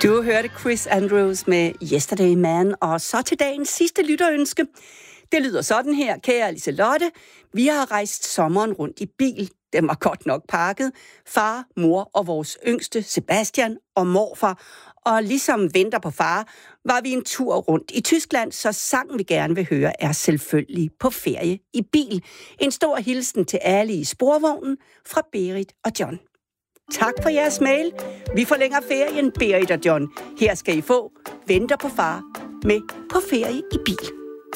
Du hørte Chris Andrews med Yesterday Man, og så til dagens sidste lytterønske. Det lyder sådan her, kære Liselotte. Vi har rejst sommeren rundt i bil. Den var godt nok pakket. Far, mor og vores yngste Sebastian og morfar. Og ligesom venter på far, var vi en tur rundt i Tyskland, så sangen vi gerne vil høre er selvfølgelig På ferie i bil. En stor hilsen til alle i sporvognen fra Berit og John. Tak for jeres mail. Vi forlænger ferien, Berit og John. Her skal I få Venter på far med På ferie i bil.